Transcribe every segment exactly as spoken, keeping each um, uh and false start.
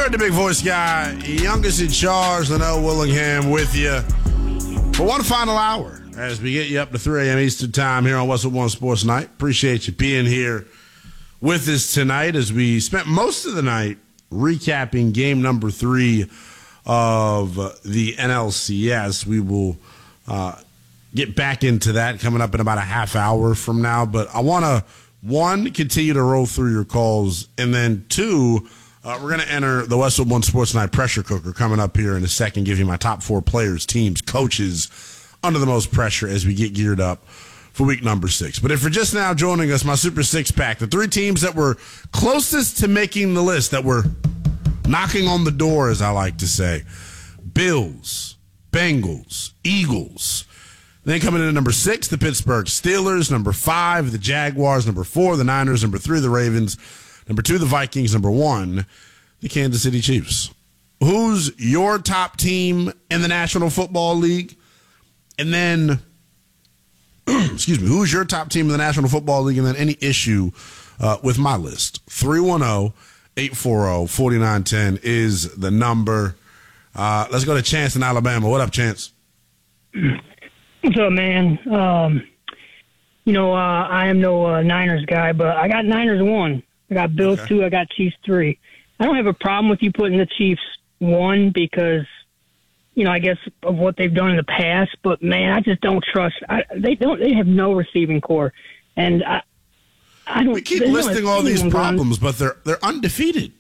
heard the big voice guy, youngest in charge, Linnell Willingham, with you for one final hour as we get you up to three a.m. Eastern time here on Westwood One Sports Night. Appreciate you being here with us tonight as we spent most of the night recapping game number three of the N L C S. We will uh, get back into that coming up in about a half hour from now. But I want to, one, continue to roll through your calls, and then two, uh, we're going to enter the Westwood One Sports Night pressure cooker coming up here in a second, give you my top four players, teams, coaches under the most pressure as we get geared up for week number six. But if you're just now joining us, my Super Six Pack, the three teams that were closest to making the list, that were knocking on the door, as I like to say: Bills, Bengals, Eagles. Then coming in at number six, the Pittsburgh Steelers. Number five, the Jaguars. Number four, the Niners. Number three, the Ravens. Number two, the Vikings. Number one, the Kansas City Chiefs. Who's your top team in the National Football League? And then, excuse me, who's your top team in the National Football League? And then any issue uh, with my list. three one zero, eight four zero, four nine one zero is the number. Uh, let's go to Chance in Alabama. What up, Chance? What's up, man? Um, you know, uh, I am no uh, Niners guy, but I got Niners one. I got Bills okay. two. I got Chiefs three. I don't have a problem with you putting the Chiefs one because, you know, I guess of what they've done in the past. But man, I just don't trust. I, they don't. They have no receiving core, and I. I don't. We keep listing all these problems, but they're they're undefeated.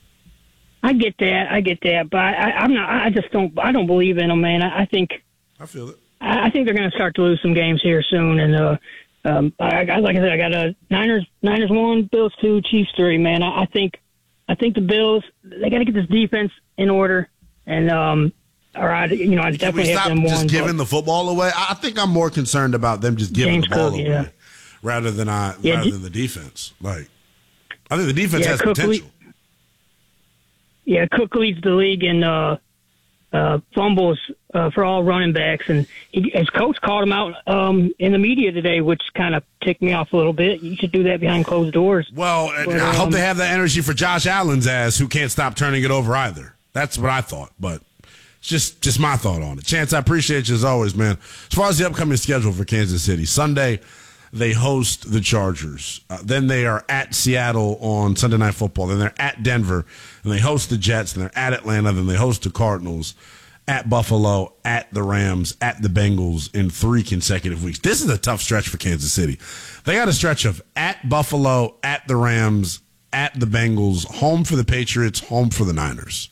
I get that. I get that, but I, I'm not. I just don't. I don't believe in them, man. I, I think. I feel it. I, I think they're going to start to lose some games here soon, and uh, um, I, I like I said, I got a Niners. Niners one, Bills two, Chiefs three. Man, I, I think. I think the Bills. They got to get this defense in order, and um, all right, you know, I definitely have them one. Just giving the football away. I think I'm more concerned about them just giving James the ball Cook, away yeah. rather than I yeah, rather than the defense. Like, I think the defense yeah, has Cook potential. Le- yeah, Cook leads the league in uh, uh, fumbles uh, for all running backs, and he, his coach called him out um, in the media today, which kind of ticked me off a little bit. You should do that behind closed doors. Well, but, I um, hope they have that energy for Josh Allen's ass, who can't stop turning it over either. That's what I thought, but it's just just my thought on it. Chance, I appreciate you as always, man. As far as the upcoming schedule for Kansas City, Sunday they host the Chargers. Uh, then they are at Seattle on Sunday Night Football. Then they're at Denver, and they host the Jets. Then they're at Atlanta. Then they host the Cardinals, at Buffalo, at the Rams, at the Bengals in three consecutive weeks. This is a tough stretch for Kansas City. They got a stretch of at Buffalo, at the Rams, at the Bengals, home for the Patriots, home for the Niners.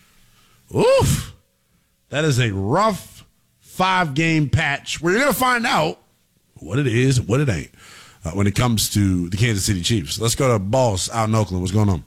Oof. That is a rough five-game patch where you're going to find out what it is and what it ain't uh, when it comes to the Kansas City Chiefs. Let's go to Boss out in Oakland. What's going on?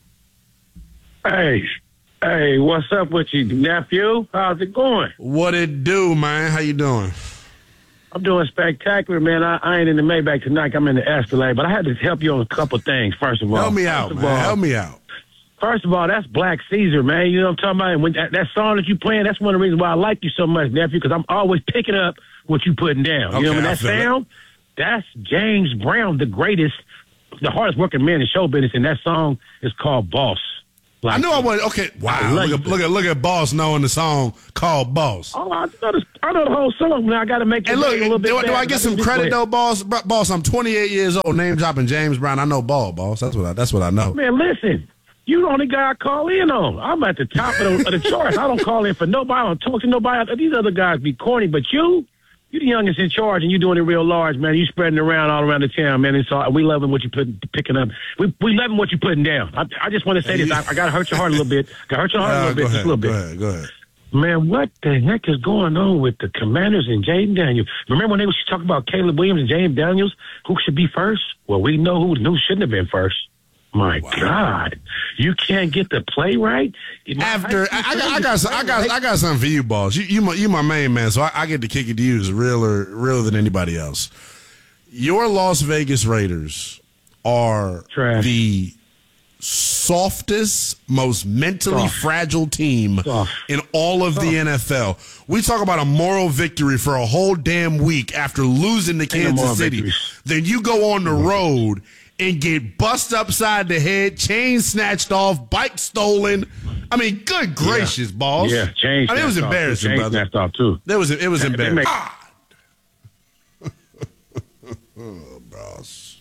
Hey, hey, what's up with you, nephew? How's it going? What it do, man? How you doing? I'm doing spectacular, man. I, I ain't in the Maybach tonight. I'm in the Escalade, but I had to help you on a couple things, first of all. Help me out, man. All, help me out. First of all, that's Black Caesar, man. You know what I'm talking about? And when that, that song that you playing, that's one of the reasons why I like you so much, nephew, because I'm always picking up what you putting down. Okay, you know what I mean? I That feel it. sound, that's James Brown, the greatest, the hardest working man in show business, and that song is called Boss. Like, I knew I was okay. Wow, I like look at it. look at look at Boss knowing the song called Boss. Oh, I know, the, I know the whole song. Now I got to make it And look, a little bit. do, do I better. get some Just credit go though, ahead. Boss? Bro- Boss, I'm twenty-eight years old. Name dropping James Brown. I know ball, Boss. That's what I. That's what I know. Man, listen. You the only guy I call in on. I'm at the top of the, of the charts. I don't call in for nobody. I don't talk to nobody. These other guys be corny, but you, you the youngest in charge, and you doing it real large, man. You spreading around all around the town, man. It's all, we loving what you put picking up. We we loving what you putting down. I, I just want to say this. I, I got to hurt your heart a little bit. Got to hurt your heart a Uh, little go bit, ahead. just a little bit. Go ahead. Go ahead. Man, what the heck is going on with the Commanders and Jaden Daniels? Remember when they was talking about Caleb Williams and James Daniels? Who should be first? Well, we know who, who shouldn't have been first. My Wow. God, you can't get the play right. My After I, high I, school got, I got, I got, I got something for you, Boss. You, you, my, you, my main man. So I, I get to kick it to you as realer, realer than anybody else. Your Las Vegas Raiders are Trash. the softest, most mentally Soft. fragile team Soft. in all of the N F L. We talk about a moral victory for a whole damn week after losing to Ain't no moral Kansas City. victories. Then you go on the road and get bust upside the head, chain snatched off, bike stolen. I mean, good gracious, yeah. boss. Yeah, chain I mean, it was embarrassing, chain brother. Snatched off too. It was, it was That- embarrassing. that God. Oh, boss.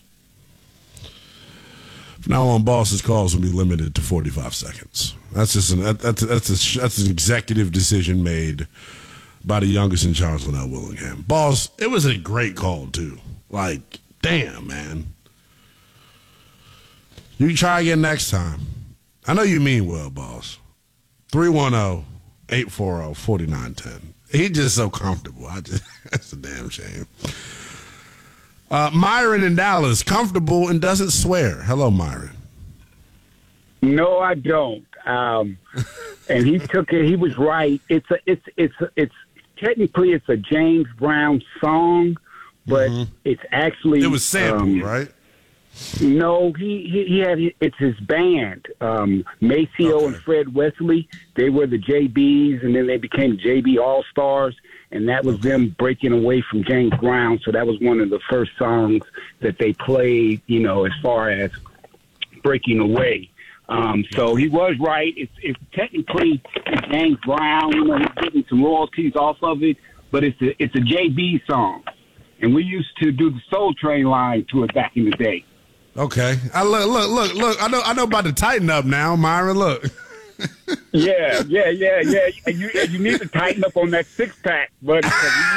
From now on, boss's calls will be limited to forty-five seconds. That's just an that, that's that's a, that's an executive decision made by the youngest in charge, Linnell Willingham. Boss, it was a great call too. Like, damn, man. You can try again next time. I know you mean well, boss. three one zero, eight four zero, four nine one zero. He's just so comfortable. I just that's a damn shame. Uh, Myron in Dallas, comfortable and doesn't swear. Hello, Myron. No, I don't. Um, and he took it. He was right. It's a. It's. It's. It's technically it's a James Brown song, but mm-hmm. it's actually it was sampled, um, right? No, he, he he had it's his band, um, Maceo okay. and Fred Wesley. They were the J Bs, and then they became J B All Stars, and that was okay. them breaking away from James Brown. So that was one of the first songs that they played, you know, as far as breaking away. Um, so he was right. It's, it's technically James Brown. You know, he's getting some royalties off of it, but it's a it's a J B song, and we used to do the Soul Train line to it back in the day. Okay, I look, look, look, look. I know, I know about to tighten up now, Myron. Look. yeah, yeah, yeah, yeah. You you need to tighten up on that six pack, buddy.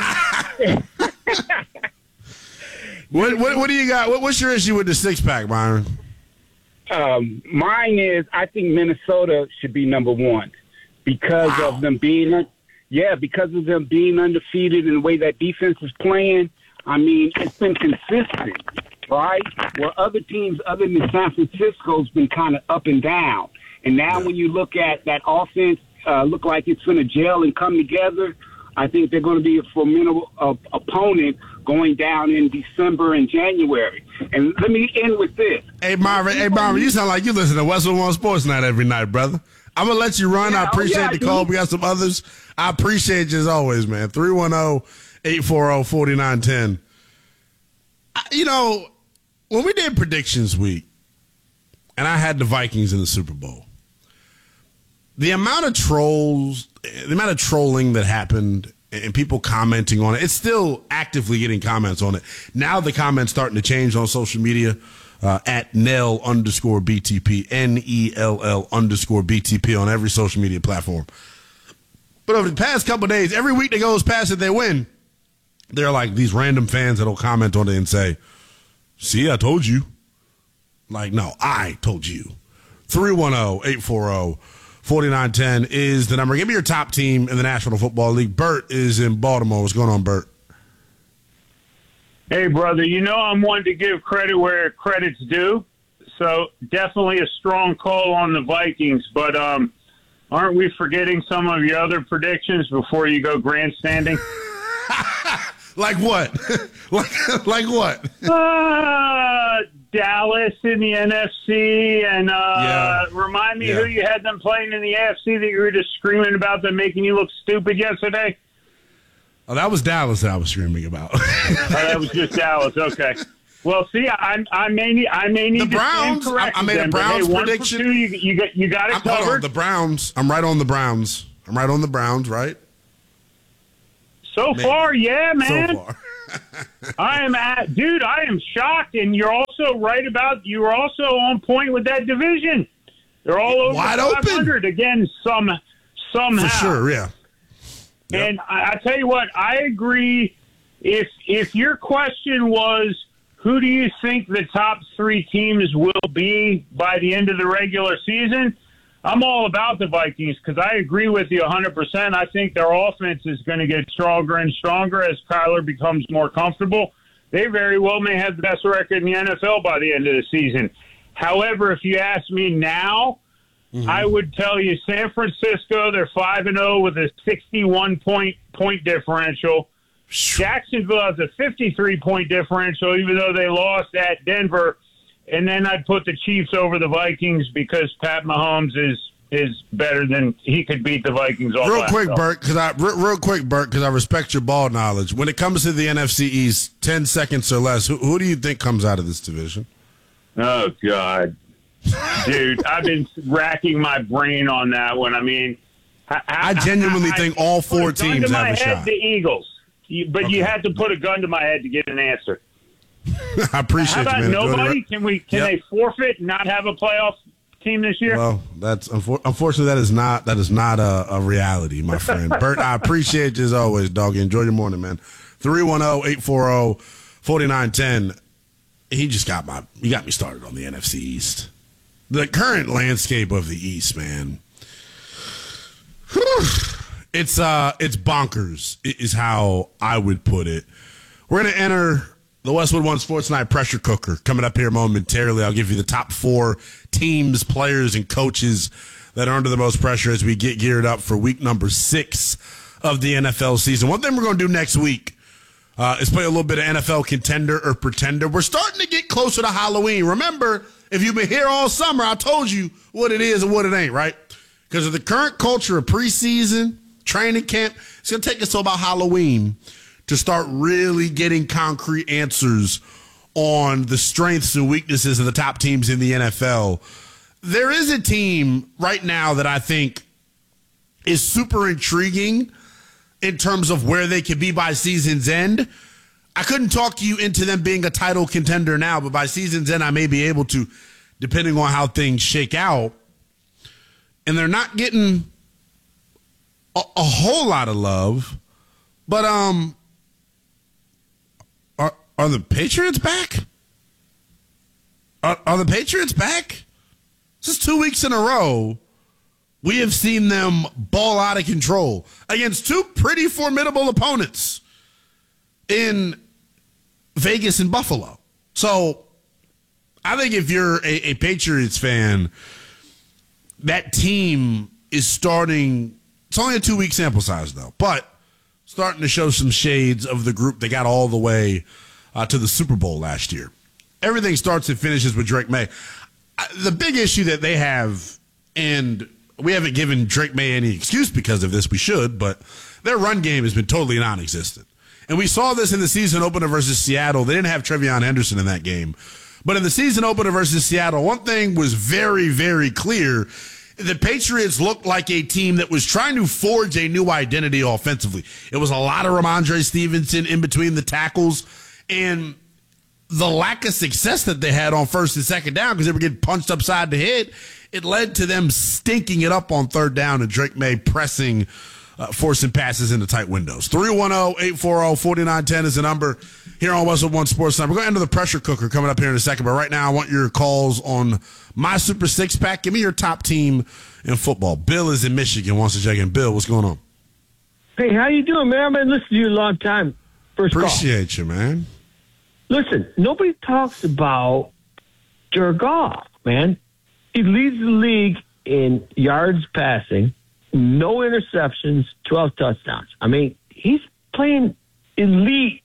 what what what do you got? What, what's your issue with the six pack, Myron? Um, mine is I think Minnesota should be number one because wow. of them being, yeah, because of them being undefeated and the way that defense is playing. I mean, it's been consistent. Right? Where other teams other than San Francisco's been kind of up and down. And now yeah. when you look at that offense, uh, look like it's going to gel and come together, I think they're going to be a formidable uh, opponent going down in December and January. And let me end with this. Hey, Marvin, hey, Marvin, you sound like you listen to Westwood One Sports Night every night, brother. I'm going to let you run. Yeah, I appreciate oh, yeah, the call. We got some others. I appreciate you as always, man. three one zero, eight four zero, four nine one zero. You know, when we did predictions week, and I had the Vikings in the Super Bowl, the amount of trolls, the amount of trolling that happened and people commenting on it, it's still actively getting comments on it. Now the comments starting to change on social media uh, at Nell underscore B T P, N E L L underscore B T P on every social media platform. But over the past couple of days, every week that goes past that they win, they're like these random fans that'll comment on it and say, see, I told you. Like, no, I told you. three one zero, eight four zero, four nine one zero is the number. Give me your top team in the National Football League. Bert is in Baltimore. What's going on, Bert? Hey, brother, you know I'm one to give credit where credit's due. So definitely a strong call on the Vikings. But um, aren't we forgetting some of your other predictions before you go grandstanding? Like what? like like what? uh, Dallas in the N F C, and uh, yeah. remind me yeah. who you had them playing in the A F C that you were just screaming about them making you look stupid yesterday. Oh, that was Dallas that I was screaming about. Oh, that was just Dallas. Okay. Well, see, I, I may need I may need the Browns. to stand I, I made a Browns hey, prediction. One for two, you, you got you got it I'm, covered. on, the Browns. I'm right on the Browns. I'm right on the Browns. Right. So man. far, yeah, man. So far. I am at, dude, I am shocked, and you're also right about, you're also on point with that division. They're all over wide five hundred open again, some, somehow. For sure, yeah. Yep. And I, I tell you what, I agree. If if your question was, who do you think the top three teams will be by the end of the regular season? I'm all about the Vikings because I agree with you one hundred percent. I think their offense is going to get stronger and stronger as Kyler becomes more comfortable. They very well may have the best record in the N F L by the end of the season. However, if you ask me now, mm-hmm. I would tell you San Francisco, they're five and oh with a sixty-one point point differential. Jacksonville has a fifty-three point differential, even though they lost at Denver. And then I'd put the Chiefs over the Vikings because Pat Mahomes is is better than he could beat the Vikings all real quick, Bert, because I real, real quick, Bert, because I respect your ball knowledge. When it comes to the N F C East, ten seconds or less, who, who do you think comes out of this division? Oh, God. Dude, I've been racking my brain on that one. I mean, I, I genuinely I, think all four teams have a shot. The Eagles, you, but okay. you had to put a gun to my head to get an answer. I appreciate How about you, man. nobody? Can we? Can yep. they forfeit and not have a playoff team this year? Well, that's unfortunately that is not that is not a, a reality, my friend. Bert, I appreciate you as always, doggy. Enjoy your morning, man. three one zero, eight four zero, four nine one zero. He just got my he got me started on the N F C East. The current landscape of the East, man. Whew, it's uh it's bonkers is how I would put it. We're gonna enter the Westwood One Sports Night pressure cooker coming up here momentarily. I'll give you the top four teams, players, and coaches that are under the most pressure as we get geared up for week number six of the N F L season. One thing we're going to do next week uh, is play a little bit of N F L contender or pretender. We're starting to get closer to Halloween. Remember, if you've been here all summer, I told you what it is and what it ain't, right? Because of the current culture of preseason, training camp, it's going to take us to about Halloween to start really getting concrete answers on the strengths and weaknesses of the top teams in the N F L. There is a team right now that I think is super intriguing in terms of where they could be by season's end. I couldn't talk you into them being a title contender now, but by season's end, I may be able to, depending on how things shake out. And they're not getting a, a whole lot of love, but um, are are the Patriots back? Are, are the Patriots back? This is two weeks in a row. We have seen them ball out of control against two pretty formidable opponents in Vegas and Buffalo. So I think if you're a, a Patriots fan, that team is starting, it's only a two-week sample size, though, but starting to show some shades of the group that got all the way uh, to the Super Bowl last year. Everything starts and finishes with Drake May. The big issue that they have, and we haven't given Drake May any excuse because of this, we should, but their run game has been totally non-existent. And we saw this in the season opener versus Seattle. They didn't have Trevion Henderson in that game. But in the season opener versus Seattle, one thing was very, very clear. The Patriots looked like a team that was trying to forge a new identity offensively. It was a lot of Ramondre Stevenson in between the tackles, and the lack of success that they had on first and second down because they were getting punched upside the head, it led to them stinking it up on third down and Drake May pressing, uh, forcing passes into tight windows. three one zero, eight four zero, four nine one zero is the number here on Westwood One Sports Night. We're going to enter the pressure cooker coming up here in a second, but right now I want your calls on my Super Six Pack. Give me your top team in football. Bill is in Michigan, wants to check in. Bill, what's going on? Hey, how you doing, man? I've been listening to you a long time. First Appreciate call. you, man. Listen, nobody talks about Jared Goff, man. He leads the league in yards passing, no interceptions, twelve touchdowns. I mean, he's playing elite,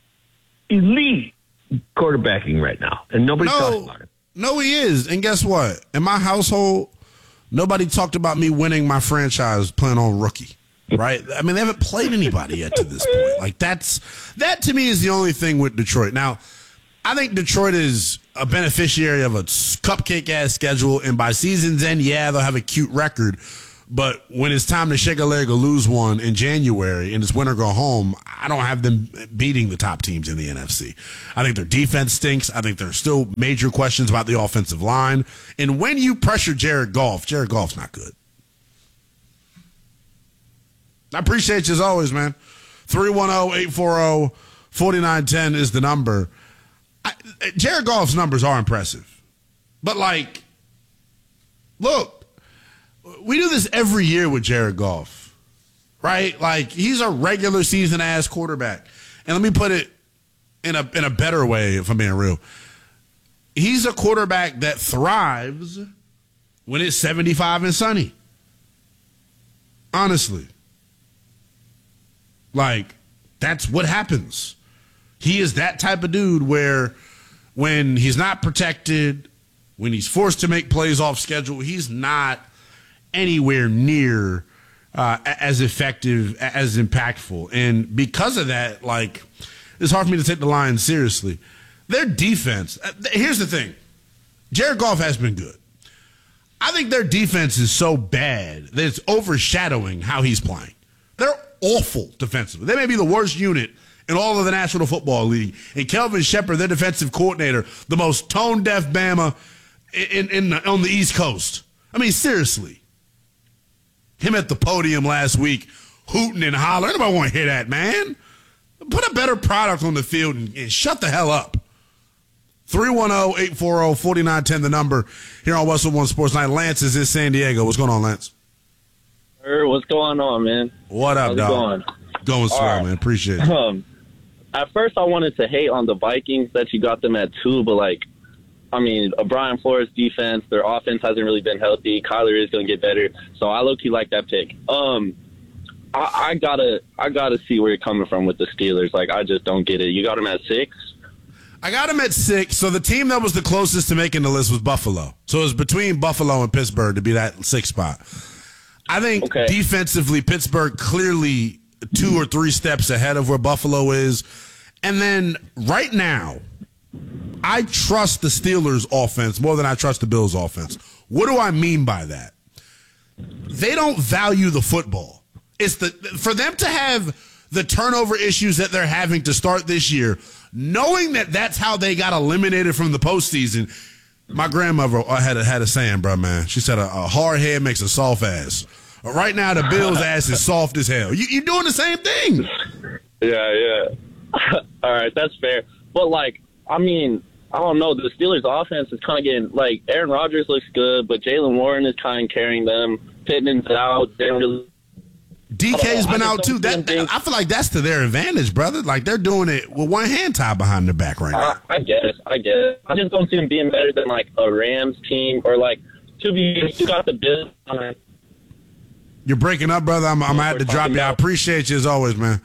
elite quarterbacking right now, and nobody no, talks about it. No, he is. And guess what? In my household, nobody talked about me winning my franchise playing on rookie. Right? I mean, they haven't played anybody yet to this point. Like, that's that to me is the only thing with Detroit. Now, I think Detroit is a beneficiary of a cupcake-ass schedule, and by season's end, yeah, they'll have a cute record. But when it's time to shake a leg or lose one in January and it's win or go home, I don't have them beating the top teams in the N F C. I think their defense stinks. I think there's still major questions about the offensive line. And when you pressure Jared Goff, Jared Goff's not good. I appreciate you as always, man. three one zero, eight four zero, four nine one zero is the number. I, Jared Goff's numbers are impressive. But, like, look, we do this every year with Jared Goff, right? Like, he's a regular season-ass quarterback. And let me put it in a in a better way, if I'm being real. He's a quarterback that thrives when it's seventy-five and sunny. Honestly. Like, that's what happens. He is that type of dude where when he's not protected, when he's forced to make plays off schedule, he's not anywhere near uh, as effective, as impactful. And because of that, like, it's hard for me to take the Lions seriously. Their defense, here's the thing. Jared Goff has been good. I think their defense is so bad that it's overshadowing how he's playing. They're awful defensively. They may be the worst unit in all of the National Football League. And Kelvin Shepard, their defensive coordinator, the most tone-deaf Bama in, in, in, on the East Coast. I mean, seriously. Him at the podium last week, hooting and hollering. Nobody want to hear that, man. Put a better product on the field and, and shut the hell up. three one zero, eight four zero, four nine one zero, the number here on Westwood One Sports Night. Lance is in San Diego. What's going on, Lance? Hey, what's going on, man? What up, How's dog? it going? Going swell, right. man. Appreciate it. Um, at first, I wanted to hate on the Vikings that you got them at two, but, like, I mean, a Brian Flores defense, their offense hasn't really been healthy. Kyler is going to get better, so I low-key like that pick. Um, I, I gotta, I gotta see where you're coming from with the Steelers. Like, I just don't get it. You got them at six. I got him at six. So the team that was the closest to making the list was Buffalo. So it was between Buffalo and Pittsburgh to be that sixth spot. I think okay. defensively, Pittsburgh clearly two or three steps ahead of where Buffalo is. And then right now, I trust the Steelers' offense more than I trust the Bills' offense. What do I mean by that? They don't value the football. It's the for them to have the turnover issues that they're having to start this year, knowing that that's how they got eliminated from the postseason. My grandmother had a, had a saying, bro, man. She said a, a hard head makes a soft ass. Right now, the Bills' ass is soft as hell. You, you're doing the same thing. Yeah, yeah. All right, that's fair. But, like, I mean, I don't know. The Steelers' offense is kind of getting, like, Aaron Rodgers looks good, but Jalen Warren is kind of carrying them. Pittman's out. They don't really. D K's been out, too. That, that, I feel like that's to their advantage, brother. Like, they're doing it with one hand tied behind their back right now. I, I guess. I guess. I just don't see them being better than, like, a Rams team or, like, to be, you got the Bills on it. You're breaking up, brother. I'm, I'm going to have to drop you. I appreciate you as always, man.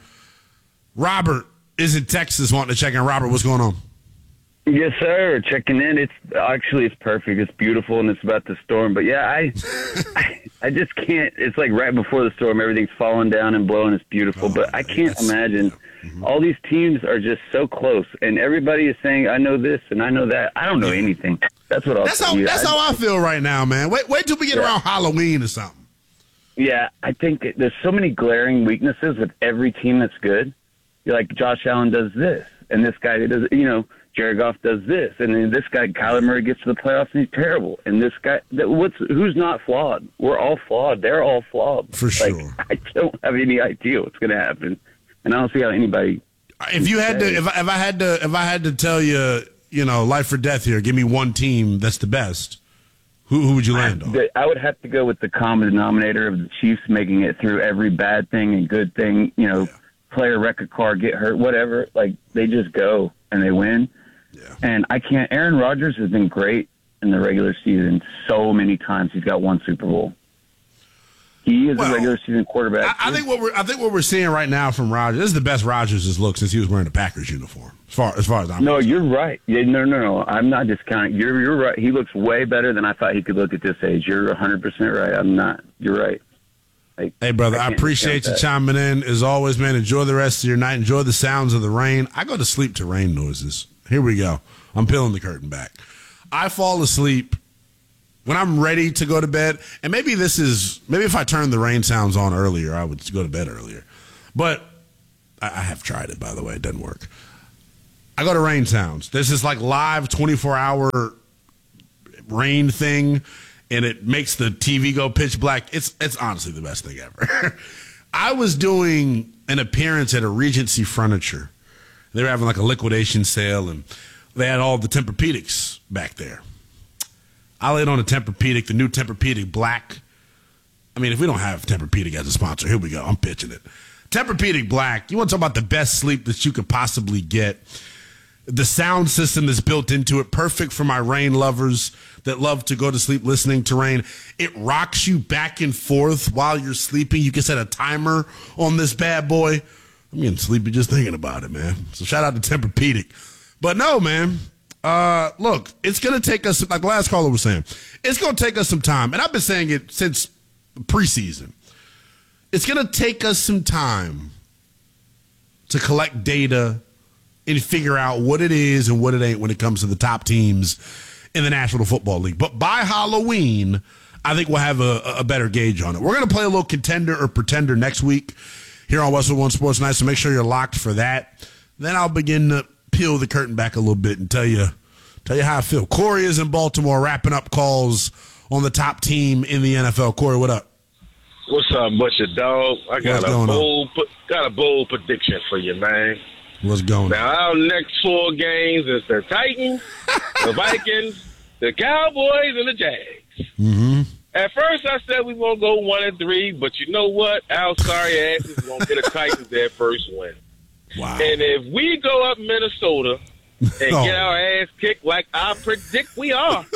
Robert is in Texas wanting to check in. Robert, what's going on? Yes, sir. Checking in. It's actually it's perfect. It's beautiful, and it's about to storm. But yeah, I, I, I just can't. It's like right before the storm, everything's falling down and blowing. It's beautiful, Oh, but I can't that's- imagine. yeah. Mhm. All these teams are just so close, and everybody is saying, "I know this and I know that." I don't know anything. That's what I'll That's tell how you. that's I, how I feel right now, man. Wait, wait till we get Yeah. around Halloween or something. Yeah, I think that there's so many glaring weaknesses with every team that's good. You're like Josh Allen does this, and this guy does, you know, Jared Goff does this, and then this guy Kyler Murray gets to the playoffs and he's terrible. And this guy, that, what's who's not flawed? We're all flawed. They're all flawed. For like, sure. I don't have any idea what's going to happen, and I don't see how anybody. If you had to, if I, if I had to, if I had to tell you, you know, life or death here, give me one team that's the best. Who, who would you land on? The, I would have to go with the common denominator of the Chiefs making it through every bad thing and good thing. You know, Yeah. play a record car, get hurt, whatever. Like they just go and they win. Yeah. And I can't. Aaron Rodgers has been great in the regular season so many times. He's got one Super Bowl. He is Well, a regular season quarterback. I, I think what we're I think what we're seeing right now from Rodgers, this is the best Rodgers has looked since he was wearing the Packers uniform. As far as far as I'm No, concerned. you're right. Yeah, no, no, no. I'm not discounting. You're you're right. He looks way better than I thought he could look at this age. You're one hundred percent right. I'm not. You're right. Like, Hey, brother, I, can't appreciate you discount that. chiming in. As always, man, enjoy the rest of your night. Enjoy the sounds of the rain. I go to sleep to rain noises. Here we go. I'm peeling the curtain back. I fall asleep when I'm ready to go to bed. And maybe this is, maybe if I turned the rain sounds on earlier, I would go to bed earlier. But I, I have tried it, by the way. It doesn't work. I go to rain sounds. There's this like live twenty-four hour rain thing, and it makes the T V go pitch black. It's it's honestly the best thing ever. I was doing an appearance at a Regency Furniture. They were having like a liquidation sale, and they had all the Tempur-Pedics back there. I laid on a Tempur-Pedic, the new Tempur-Pedic Black. I mean, if we don't have Tempur-Pedic as a sponsor, here we go. I'm pitching it. Tempur-Pedic Black. You want to talk about the best sleep that you could possibly get. The sound system that's built into it, perfect for my rain lovers that love to go to sleep listening to rain. It rocks you back and forth while you're sleeping. You can set a timer on this bad boy. I'm getting sleepy just thinking about it, man. So shout out to Tempur-Pedic. But no, man. Uh, look, it's going to take us, like last caller was saying, it's going to take us some time. And I've been saying it since preseason. It's going to take us some time to collect data and figure out what it is and what it ain't when it comes to the top teams in the National Football League. But by Halloween, I think we'll have a, a better gauge on it. We're going to play a little contender or pretender next week here on Westwood One Sports Night, so make sure you're locked for that. Then I'll begin to peel the curtain back a little bit and tell you tell you how I feel. Corey is in Baltimore wrapping up calls on the top team in the N F L. Corey, what up? What's up, Butcher Dog? I got What's a going bold, on? got a bold prediction for you, man. What's going now, on? Our next four games is the Titans, the Vikings, the Cowboys, and the Jags. Mm-hmm. At first, I said we were going to go one and three, but you know what? Our sorry asses going to get a Titans their first win. Wow. And if we go up Minnesota and Oh. get our ass kicked like I predict we are,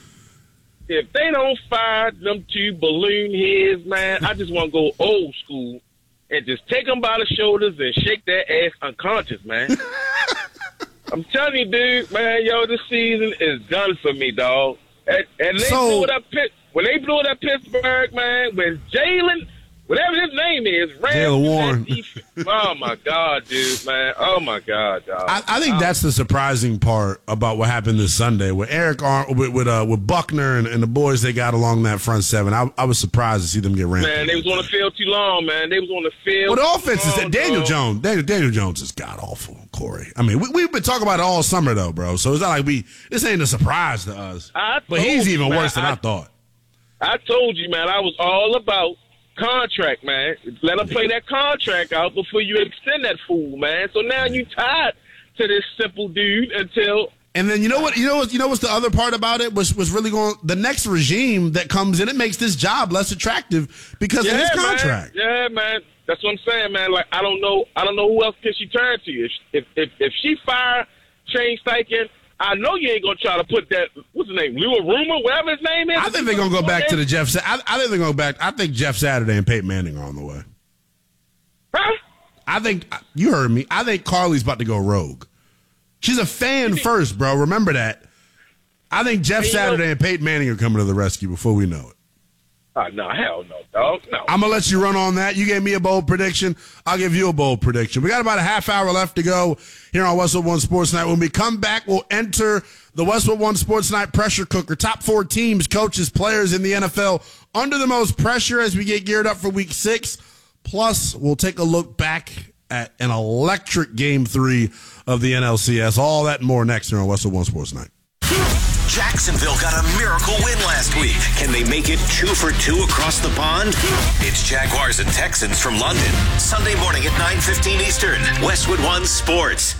if they don't fire them two balloon heads, man, I just want to go old school and just take them by the shoulders and shake their ass unconscious, man. I'm telling you, dude, man, yo, this season is done for me, dog. And, and they So- blew it up, Pitt- when they blew it up Pittsburgh, man, when Jalen, whatever his name is, ran Jaylen through that Warren. defense. Oh, my God, dude, man. Oh, my God, dog. I, I think that's the surprising part about what happened this Sunday with Eric Ar- with with, uh, with Buckner and, and the boys they got along that front seven. I, I was surprised to see them get ran. Man, they was on the field too long, man. They was on the field. Well, the offense is too long, Daniel dog. Jones. Daniel, Daniel Jones is god awful, Corey. I mean, we, we've been talking about it all summer though, bro. So it's not like we this ain't a surprise to us. I But he's told you, even man, worse than I, I thought. I told you, man, I was all about contract, man. Let them play that contract out before you extend that fool, man. So now you tied to this simple dude until. And then you know what? You know what? You know what's the other part about it was was really going. The next regime that comes in, it makes this job less attractive because yeah, of his man. contract. Yeah, man. That's what I'm saying, man. Like I don't know, I don't know who else can she turn to. If if if, if she fire Shane Steichen, I know you ain't gonna try to put that. What's his name? Lou Rumor, whatever his name is. I think they're gonna go back to the Jeff. Sa- I, I think they're going back. I think Jeff Saturday and Peyton Manning are on the way. Huh? I think you heard me. I think Carly's about to go rogue. She's a fan first, bro. Remember that. I think Jeff Hey, Saturday yo. and Peyton Manning are coming to the rescue before we know it. Oh, no, hell no, dog. No. I'm going to let you run on that. You gave me a bold prediction. I'll give you a bold prediction. We got about a half hour left to go here on Westwood One Sports Night. When we come back, we'll enter the Westwood One Sports Night pressure cooker. Top four teams, coaches, players in the N F L under the most pressure as we get geared up for week six. Plus, we'll take a look back at an electric game three of the N L C S. All that and more next here on Westwood One Sports Night. Jacksonville got a miracle win last week. Can they make it two for two across the pond? It's Jaguars and Texans from London. Sunday morning at nine fifteen Eastern. Westwood One Sports.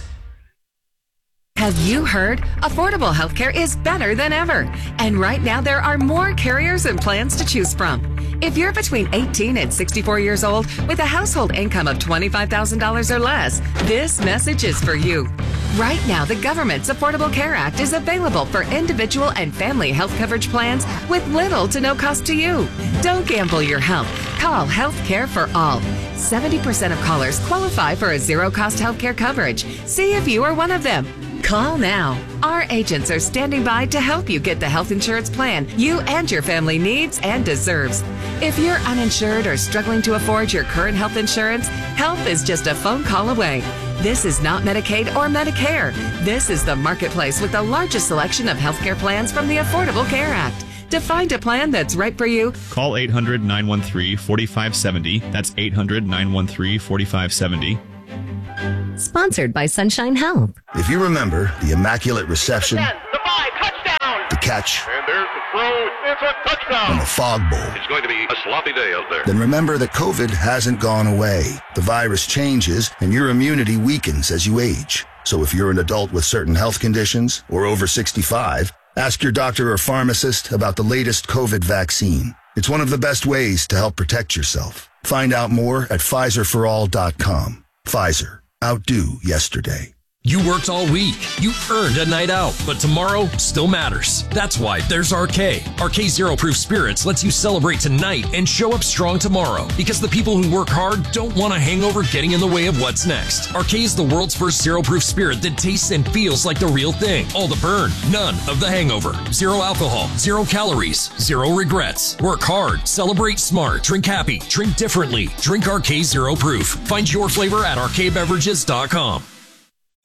Have you heard? Affordable healthcare is better than ever. And right now, there are more carriers and plans to choose from. If you're between eighteen and sixty-four years old with a household income of twenty-five thousand dollars or less, this message is for you. Right now, the government's Affordable Care Act is available for individual and family health coverage plans with little to no cost to you. Don't gamble your health. Call Health Care for All. seventy percent of callers qualify for a zero-cost health care coverage. See if you are one of them. Call now. Our agents are standing by to help you get the health insurance plan you and your family needs and deserves. If you're uninsured or struggling to afford your current health insurance, help is just a phone call away. This is not Medicaid or Medicare. This is the marketplace with the largest selection of healthcare plans from the Affordable Care Act. To find a plan that's right for you, call eight hundred, nine one three, four five seven zero. That's eight hundred, nine one three, four five seven zero. Sponsored by Sunshine Health. If you remember the Immaculate Reception, the five, touchdown! the catch, And there's the throw. It's a touchdown! and the Fog Bowl, It's going to be a sloppy day out there. then remember that COVID hasn't gone away. The virus changes and your immunity weakens as you age. So if you're an adult with certain health conditions or over sixty-five, ask your doctor or pharmacist about the latest COVID vaccine. It's one of the best ways to help protect yourself. Find out more at Pfizer for all dot com. Pfizer. Outdo yesterday. You worked all week. You earned a night out, but tomorrow still matters. That's why there's R K. R K Zero Proof Spirits lets you celebrate tonight and show up strong tomorrow, because the people who work hard don't want a hangover getting in the way of what's next. R K is the world's first zero proof spirit that tastes and feels like the real thing. All the burn, none of the hangover. Zero alcohol, zero calories, zero regrets. Work hard, celebrate smart, drink happy, drink differently. Drink R K Zero Proof. Find your flavor at R K beverages dot com.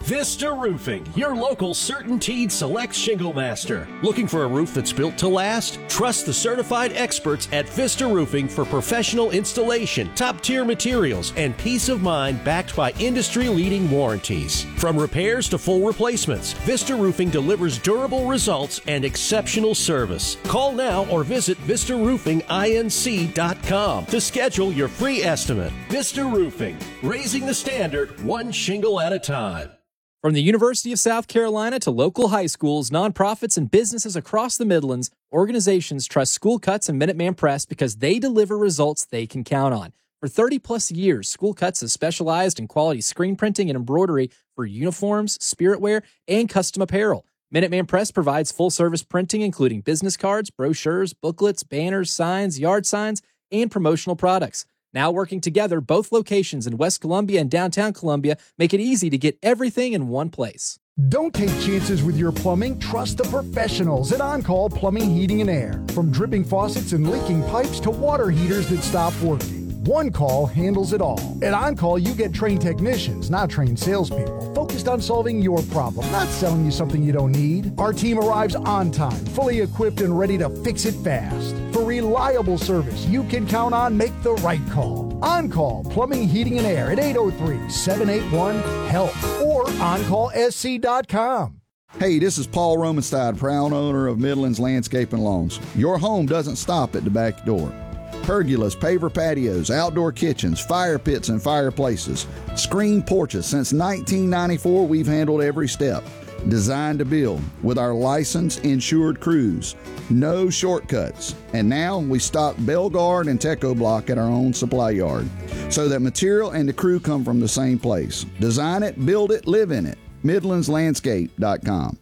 Vista Roofing, your local CertainTeed Select Shingle Master. Looking for a roof that's built to last? Trust the certified experts at Vista Roofing for professional installation, top-tier materials, and peace of mind backed by industry-leading warranties. From repairs to full replacements, Vista Roofing delivers durable results and exceptional service. Call now or visit vista roofing inc dot com to schedule your free estimate. Vista Roofing, raising the standard one shingle at a time. From the University of South Carolina to local high schools, nonprofits, and businesses across the Midlands, organizations trust School Cuts and Minuteman Press because they deliver results they can count on. For thirty plus years, School Cuts has specialized in quality screen printing and embroidery for uniforms, spiritwear, and custom apparel. Minuteman Press provides full-service printing, including business cards, brochures, booklets, banners, signs, yard signs, and promotional products. Now working together, both locations in West Columbia and downtown Columbia make it easy to get everything in one place. Don't take chances with your plumbing. Trust the professionals at On-Call Plumbing, Heating, and Air. From dripping faucets and leaking pipes to water heaters that stop working, one call handles it all. At On-Call, you get trained technicians, not trained salespeople, focused on solving your problem, not selling you something you don't need. Our team arrives on time, fully equipped and ready to fix it fast. For reliable service you can count on, make the right call. On-Call Plumbing, Heating, and Air at eight oh three, seven eight one, HELP or on call s c dot com. Hey, this is Paul Romanstein, proud owner of Midlands Landscape and Lawns. Your home doesn't stop at the back door. Pergolas, paver patios, outdoor kitchens, fire pits and fireplaces, screen porches. Since nineteen ninety-four, we've handled every step. Designed to build with our licensed, insured crews. No shortcuts. And now we stock Belgard and Teco Block at our own supply yard, so that material and the crew come from the same place. Design it, build it, live in it. Midlands Landscape dot com.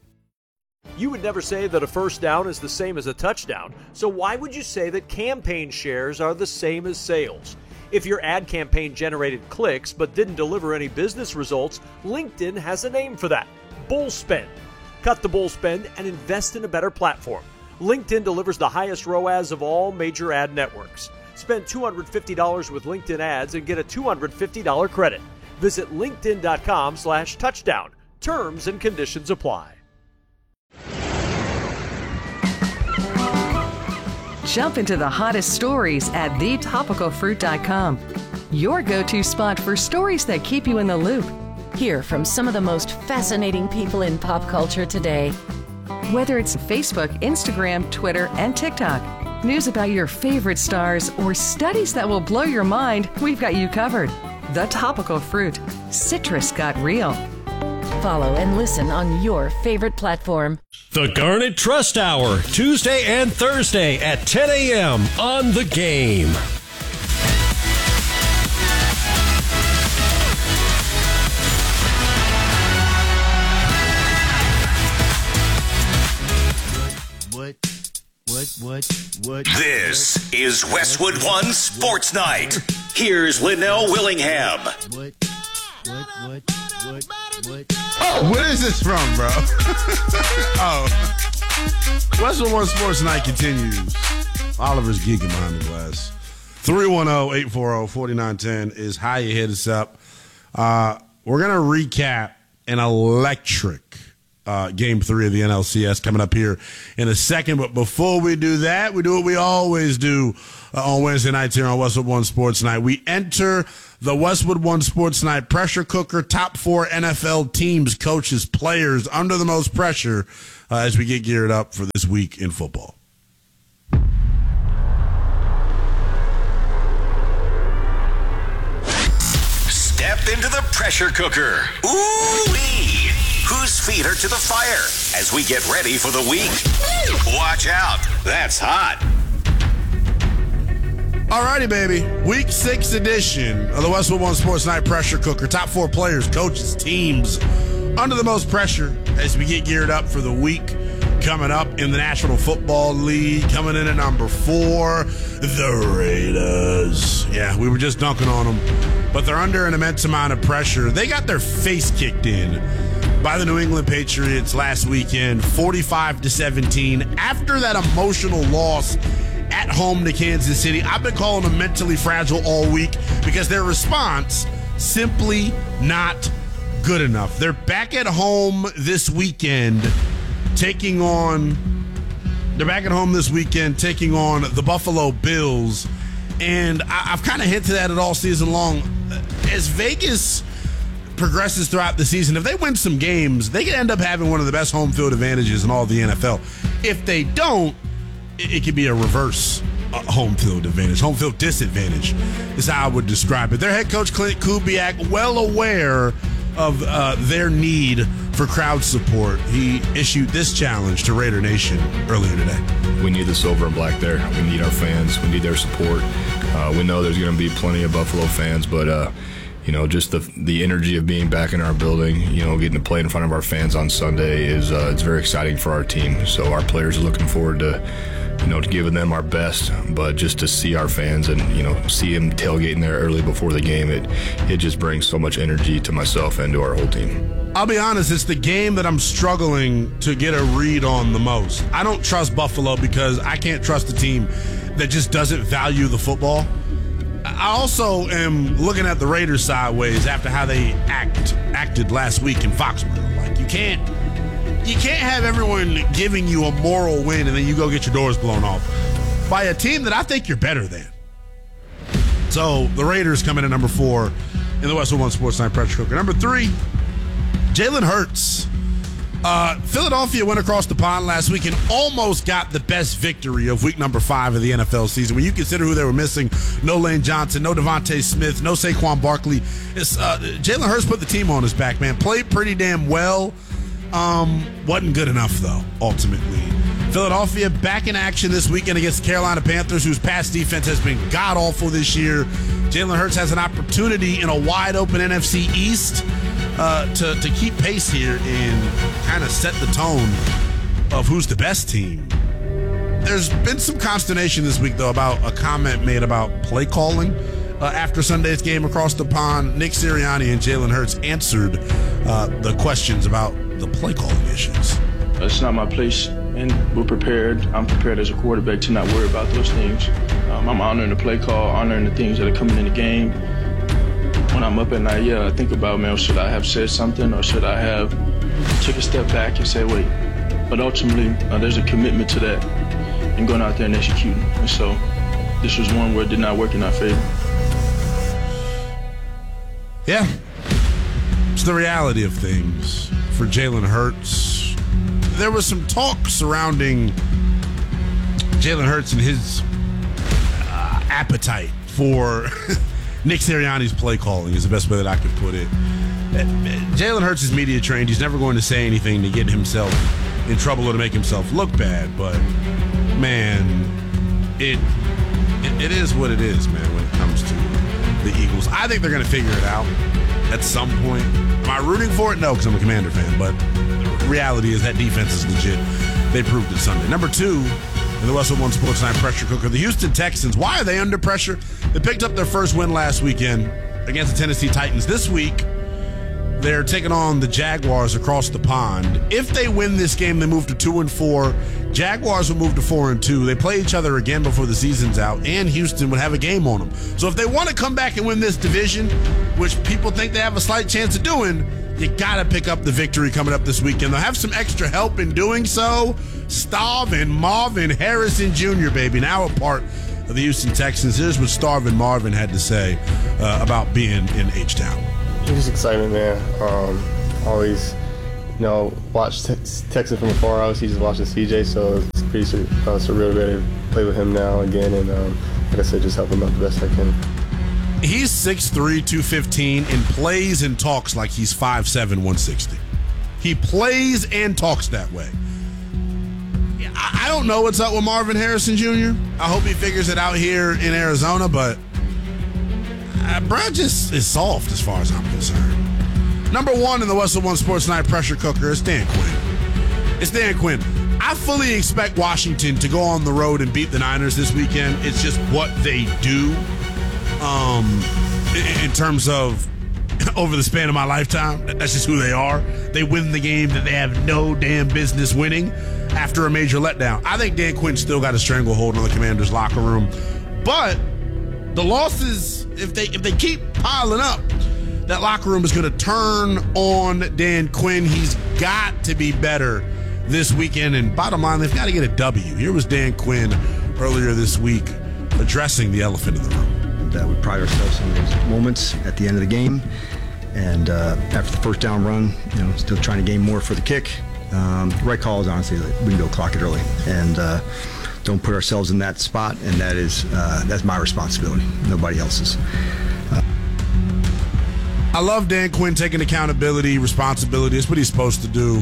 You would never say that a first down is the same as a touchdown, so why would you say that campaign shares are the same as sales? If your ad campaign generated clicks but didn't deliver any business results, LinkedIn has a name for that: bull spend. Cut the bull spend and invest in a better platform. LinkedIn delivers the highest R O A S of all major ad networks. Spend two hundred fifty dollars with LinkedIn ads and get a two hundred fifty dollars credit. Visit linkedin dot com slash touchdown. Terms and conditions apply. Jump into the hottest stories at the topical fruit dot com. Your go-to spot for stories that keep you in the loop. Hear from some of the most fascinating people in pop culture today. Whether it's Facebook, Instagram, Twitter, and TikTok, news about your favorite stars, or studies that will blow your mind, we've got you covered. The Topical Fruit. Citrus got real. Follow and listen on your favorite platform. The Garnet Trust Hour, Tuesday and Thursday at ten a.m. on The Game. What, what, what, what? This is Westwood One Sports Night. Here's Linnell Willingham. What, what, what, what, what? Oh, where is this from, bro? Oh. Westwood One Sports Night continues. Oliver's geeking behind the glass. three one zero, eight four zero, four nine one zero is how you hit us up. Uh, we're going to recap an electric uh, Game three of the N L C S coming up here in a second. But before we do that, we do what we always do uh, on Wednesday nights here on Westwood One Sports Night. We enter the Westwood One Sports Night pressure cooker, top four N F L teams, coaches, players under the most pressure uh, as we get geared up for this week in football. Step into the pressure cooker. Ooh-wee! Whose feet are to the fire as we get ready for the week? Watch out. That's hot. Alrighty, baby. Week six edition of the Westwood One Sports Night pressure cooker. Top four players, coaches, teams under the most pressure as we get geared up for the week coming up in the National Football League. Coming in at number four, the Raiders. Yeah, we were just dunking on them, but they're under an immense amount of pressure. They got their face kicked in by the New England Patriots last weekend, forty-five to seventeen. After that emotional loss at home to Kansas City, I've been calling them mentally fragile all week because their response simply not good enough. They're back at home this weekend, taking on. They're back at home this weekend, taking on the Buffalo Bills, and I, I've kind of hinted at it all season long. As Vegas progresses throughout the season, if they win some games, they can end up having one of the best home field advantages in all of the N F L. If they don't, it, it could be a reverse uh, home field advantage, home field disadvantage is how I would describe it. Their head coach, Clint Kubiak, well aware of uh, their need for crowd support. He issued this challenge to Raider Nation earlier today. We need the silver and black there. We need our fans. We need their support. Uh, we know there's going to be plenty of Buffalo fans, but uh, you know, just the the energy of being back in our building, you know, getting to play in front of our fans on Sunday is uh, it's very exciting for our team. So our players are looking forward to, you know, to giving them our best, but just to see our fans and, you know, see them tailgating there early before the game, it it just brings so much energy to myself and to our whole team. I'll be honest, it's the game that I'm struggling to get a read on the most. I don't trust Buffalo because I can't trust a team that just doesn't value the football. I also am looking at the Raiders sideways after how they act acted last week in Foxborough. Like, you can't you can't have everyone giving you a moral win and then you go get your doors blown off by a team that I think you're better than. So the Raiders come in at number four in the Westwood One Sports Night Pressure Cooker. Number three, Jalen Hurts. Uh, Philadelphia went across the pond last week and almost got the best victory of week number five of the N F L season. When you consider who they were missing, no Lane Johnson, no Devontae Smith, no Saquon Barkley. It's, uh, Jalen Hurts put the team on his back, man. Played pretty damn well. Um, wasn't good enough, though, ultimately. Philadelphia back in action this weekend against the Carolina Panthers, whose pass defense has been god-awful this year. Jalen Hurts has an opportunity in a wide-open N F C East uh, to, to keep pace here and kind of set the tone of who's the best team. There's been some consternation this week, though, about a comment made about play calling. Uh, after Sunday's game across the pond, Nick Sirianni and Jalen Hurts answered uh, the questions about the play calling issues. It's not my place, and we're prepared. I'm prepared as a quarterback to not worry about those things. Um, I'm honoring the play call, honoring the things that are coming in the game. When I'm up at night, yeah, I think about, man, should I have said something or should I have took a step back and said, wait. But ultimately, uh, there's a commitment to that and going out there and executing. And so this was one where it did not work in our favor. Yeah, it's the reality of things for Jalen Hurts. There was some talk surrounding Jalen Hurts and his uh, appetite for Nick Sirianni's play calling is the best way that I could put it. Jalen Hurts is media trained. He's never going to say anything to get himself in trouble or to make himself look bad. But, man, it it, it is what it is, man, when it comes to the Eagles. I think they're going to figure it out at some point. Am I rooting for it? No, because I'm a Commander fan. But the reality is that defense is legit. They proved it Sunday. Number two in the Westwood One Sports Night Pressure Cooker, the Houston Texans. Why are they under pressure? They picked up their first win last weekend against the Tennessee Titans. This week, they're taking on the Jaguars across the pond. If they win this game, they move to two and four. Jaguars will move to four and two. They play each other again before the season's out, and Houston would have a game on them. So if they want to come back and win this division, which people think they have a slight chance of doing, you got to pick up the victory coming up this weekend. They'll have some extra help in doing so. Stav and Marvin Harrison Junior, baby, now a part of the Houston Texans. Here's what Stav and Marvin had to say uh, about being in H-Town. It's exciting, man. Um, always, you know, watch te- Texas from afar. Obviously, just watching C J, so it's pretty sur- uh, surreal to play with him now again. And um, like I said, just help him out the best I can. He's six three, two fifteen, and plays and talks like he's five seven, one sixty. He plays and talks that way. I don't know what's up with Marvin Harrison Junior I hope he figures it out here in Arizona, but uh, Brad just is soft as far as I'm concerned. Number one in the Westwood One Sports Night Pressure Cooker is Dan Quinn. It's Dan Quinn. I fully expect Washington to go on the road and beat the Niners this weekend. It's just what they do. Um, in terms of over the span of my lifetime, that's just who they are. They win the game that they have no damn business winning after a major letdown. I think Dan Quinn still got a stranglehold on the Commanders' locker room, but the losses, if they if they keep piling up, that locker room is going to turn on Dan Quinn. He's got to be better this weekend. And bottom line, they've got to get a W. Here was Dan Quinn earlier this week addressing the elephant in the room. That we pride ourselves in those moments at the end of the game. And uh, after the first down run, you know, still trying to gain more for the kick. Um, the right call is honestly like, we can go clock it early. And uh, don't put ourselves in that spot. And that is uh, that's my responsibility, nobody else's. Uh, I love Dan Quinn taking accountability, responsibility. It's what he's supposed to do.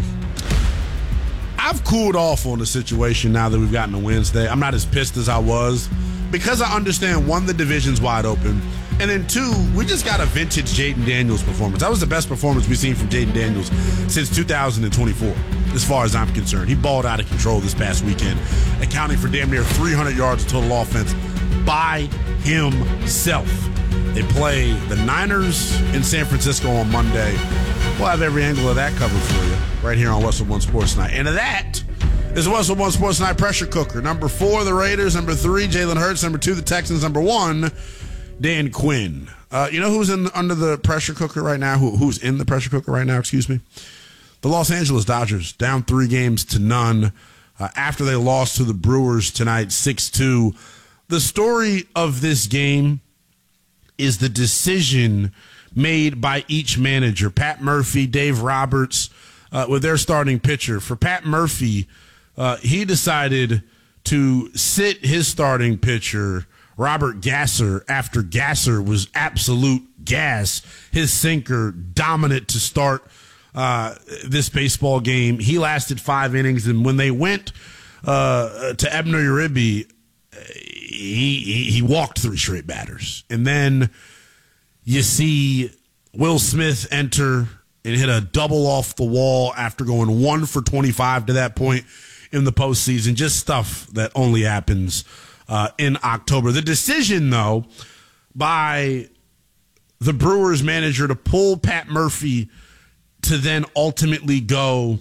I've cooled off on the situation now that we've gotten a Wednesday. I'm not as pissed as I was because I understand, one, the division's wide open, and then two, we just got a vintage Jaden Daniels performance. That was the best performance we've seen from Jaden Daniels since two thousand twenty-four, as far as I'm concerned. He balled out of control this past weekend, accounting for damn near three hundred yards of total offense by himself. They play the Niners in San Francisco on Monday. We'll have every angle of that covered for you right here on Westwood One Sports Night. And that is Westwood One Sports Night pressure cooker. Number four, the Raiders. Number three, Jalen Hurts. Number two, the Texans. Number one, Dan Quinn. Uh, you know who's in under the pressure cooker right now? Who, who's in the pressure cooker right now? Excuse me. The Los Angeles Dodgers, down three games to none uh, after they lost to the Brewers tonight, six two. The story of this game is the decision made by each manager. Pat Murphy, Dave Roberts, uh, with their starting pitcher. For Pat Murphy, uh, he decided to sit his starting pitcher, Robert Gasser, after Gasser was absolute gas. His sinker, dominant to start uh, this baseball game. He lasted five innings, and when they went uh, to Ebner Uribe, he, he he walked three straight batters. And then you see Will Smith enter and hit a double off the wall after going one for twenty-five to that point in the postseason. Just stuff that only happens uh, in October. The decision, though, by the Brewers manager to pull Pat Murphy to then ultimately go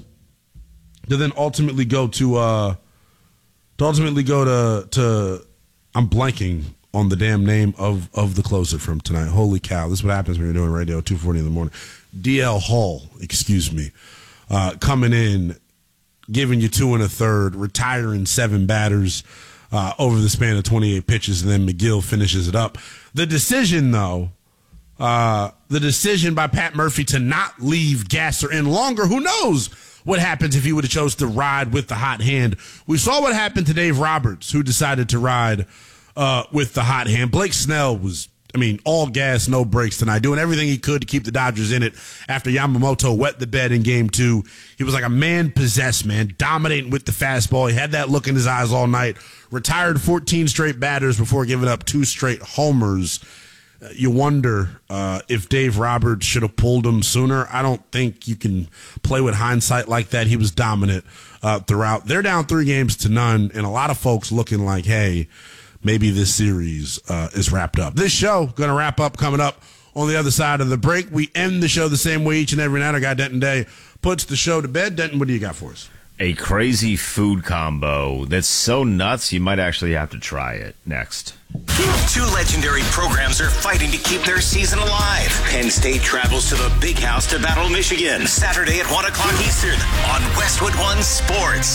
to then ultimately go to uh, to ultimately go to to I'm blanking on the damn name of, of the closer from tonight. Holy cow. This is what happens when you're doing radio at two forty in the morning. D L Hall, excuse me, uh, coming in, giving you two and a third, retiring seven batters uh, over the span of twenty-eight pitches, and then McGill finishes it up. The decision, though, uh, the decision by Pat Murphy to not leave Gasser in longer, who knows what happens if he would have chose to ride with the hot hand. We saw what happened to Dave Roberts, who decided to ride uh, with the hot hand. Blake Snell was, I mean, all gas, no brakes tonight, doing everything he could to keep the Dodgers in it after Yamamoto wet the bed in game two. He was like a man possessed, man, dominating with the fastball. He had that look in his eyes all night. Retired fourteen straight batters before giving up two straight homers. You wonder uh, if Dave Roberts should have pulled him sooner. I don't think you can play with hindsight like that. He was dominant uh, throughout. They're down three games to none, and a lot of folks looking like, hey, maybe this series uh, is wrapped up. This show going to wrap up coming up on the other side of the break. We end the show the same way each and every night. Our guy Denton Day puts the show to bed. Denton, what do you got for us? A crazy food combo that's so nuts you might actually have to try it next. Two legendary programs are fighting to keep their season alive. Penn State travels to the Big House to battle Michigan Saturday at one o'clock Eastern on Westwood One Sports.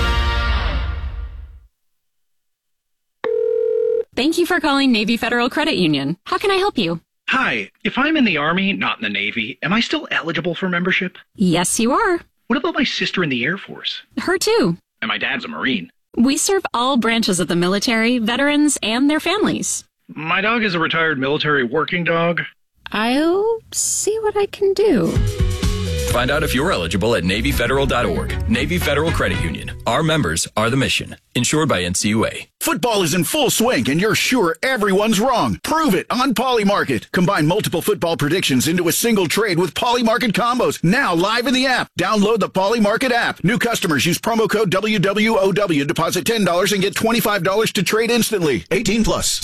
Thank you for calling Navy Federal Credit Union. How can I help you? Hi, if I'm in the Army, not in the Navy, am I still eligible for membership? Yes, you are. What about my sister in the Air Force? Her too. And my dad's a Marine. We serve all branches of the military, veterans, and their families. My dog is a retired military working dog. I'll see what I can do. Find out if you're eligible at Navy Federal dot org. Navy Federal Credit Union. Our members are the mission. Insured by N C U A. Football is in full swing, and you're sure everyone's wrong. Prove it on Polymarket. Combine multiple football predictions into a single trade with Polymarket combos. Now live in the app. Download the Polymarket app. New customers use promo code W W O W. Deposit ten dollars and get twenty-five dollars to trade instantly. eighteen plus.